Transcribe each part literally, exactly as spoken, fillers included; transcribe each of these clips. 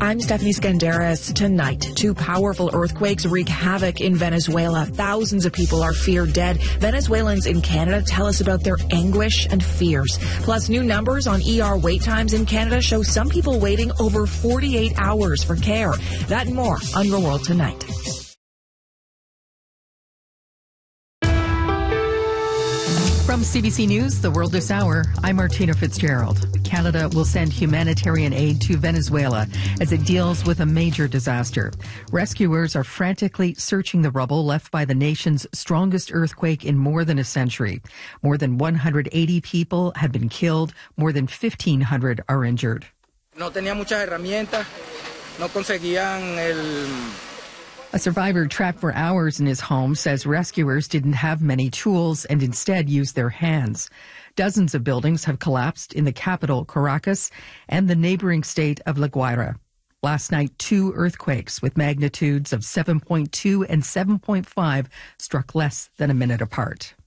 I'm Stephanie Skandaris. Tonight, two powerful earthquakes wreak havoc in Venezuela. Thousands of people are feared dead. Venezuelans in Canada tell us about their anguish and fears. Plus, new numbers on E R wait times in Canada show some people waiting over forty-eight hours for care. That and more on Your World Tonight. From C B C News, The World This Hour, I'm Martina Fitzgerald. Canada will send humanitarian aid to Venezuela as it deals with a major disaster. Rescuers are frantically searching the rubble left by the nation's strongest earthquake in more than a century. More than one hundred eighty people have been killed. More than fifteen hundred are injured. No tenía muchas herramientas, no conseguían el... A survivor trapped for hours in his home says rescuers didn't have many tools and instead used their hands. Dozens of buildings have collapsed in the capital, Caracas, and the neighboring state of La Guaira. Last night, two earthquakes with magnitudes of seven point two and seven point five struck less than a minute apart.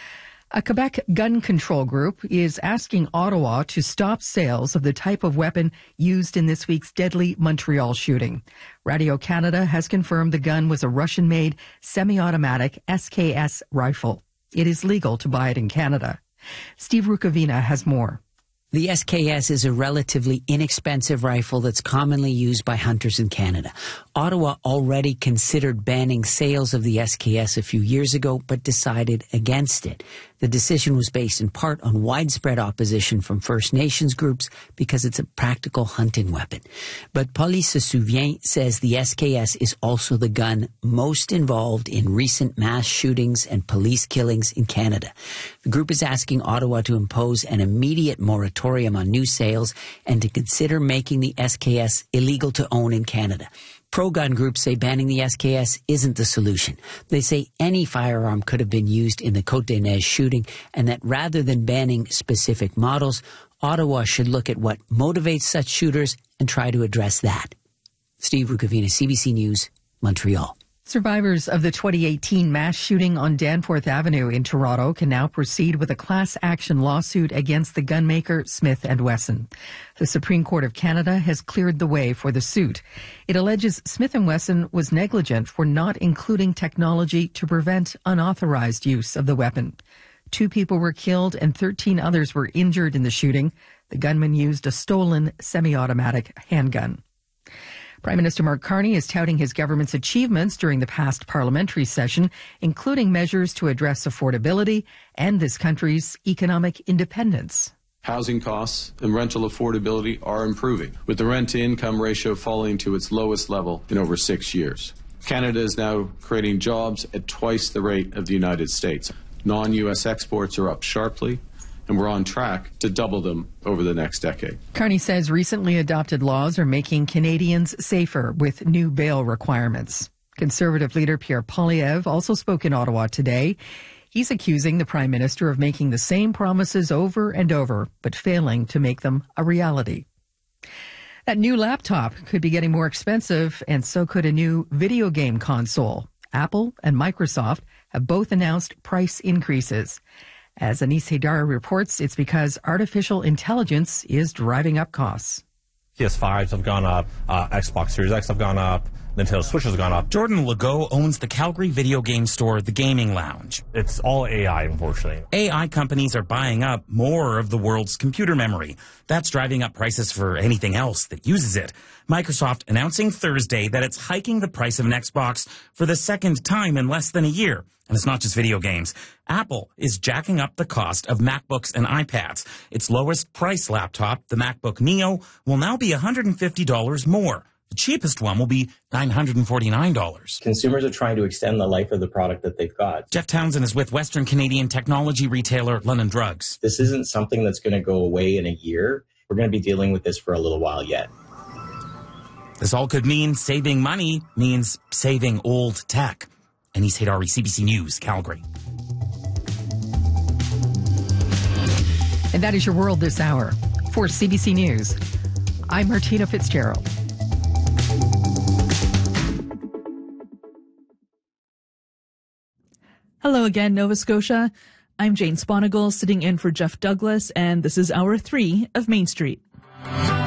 A Quebec gun control group is asking Ottawa to stop sales of the type of weapon used in this week's deadly Montreal shooting. Radio-Canada has confirmed the gun was a Russian-made semi-automatic S K S rifle. It is legal to buy it in Canada. Steve Rukavina has more. The S K S is a relatively inexpensive rifle that's commonly used by hunters in Canada. Ottawa already considered banning sales of the S K S a few years ago, but decided against it. The decision was based in part on widespread opposition from First Nations groups because it's a practical hunting weapon. But Police Se Souvient says the S K S is also the gun most involved in recent mass shootings and police killings in Canada. The group is asking Ottawa to impose an immediate moratorium on new sales and to consider making the S K S illegal to own in Canada. Pro-gun groups say banning the S K S isn't the solution. They say any firearm could have been used in the Côte-des-Neiges shooting and that rather than banning specific models, Ottawa should look at what motivates such shooters and try to address that. Steve Rukavina, C B C News, Montreal. Survivors of the twenty eighteen mass shooting on Danforth Avenue in Toronto can now proceed with a class action lawsuit against the gunmaker Smith and Wesson. The Supreme Court of Canada has cleared the way for the suit. It alleges Smith and Wesson was negligent for not including technology to prevent unauthorized use of the weapon. Two people were killed and thirteen others were injured in the shooting. The gunman used a stolen semi-automatic handgun. Prime Minister Mark Carney is touting his government's achievements during the past parliamentary session, including measures to address affordability and this country's economic independence. Housing costs and rental affordability are improving, with the rent-to-income ratio falling to its lowest level in over six years. Canada is now creating jobs at twice the rate of the United States. Non-U S exports are up sharply, and we're on track to double them over the next decade. Carney says recently adopted laws are making Canadians safer with new bail requirements. Conservative leader Pierre Poilievre also spoke in Ottawa today. He's accusing the Prime Minister of making the same promises over and over, but failing to make them a reality. That new laptop could be getting more expensive, and so could a new video game console. Apple and Microsoft have both announced price increases. As Anis Haidar reports, it's because artificial intelligence is driving up costs. P S fives have gone up, uh, Xbox Series X have gone up, Nintendo Switch has gone up. Jordan Legault owns the Calgary video game store, The Gaming Lounge. It's all A I, unfortunately. A I companies are buying up more of the world's computer memory. That's driving up prices for anything else that uses it. Microsoft announcing Thursday that it's hiking the price of an Xbox for the second time in less than a year. And it's not just video games. Apple is jacking up the cost of MacBooks and iPads. Its lowest price laptop, the MacBook Neo, will now be one hundred fifty dollars more. The cheapest one will be nine hundred forty-nine dollars. Consumers are trying to extend the life of the product that they've got. Jeff Townsend is with Western Canadian technology retailer London Drugs. This isn't something that's going to go away in a year. We're going to be dealing with this for a little while yet. This all could mean saving money means saving old tech. Anis Haidari, C B C News, Calgary. And that is your world this hour. For C B C News, I'm Martina Fitzgerald. Hello again, Nova Scotia. I'm Jane Sponigal, sitting in for Jeff Douglas, and this is Hour three of Main Street.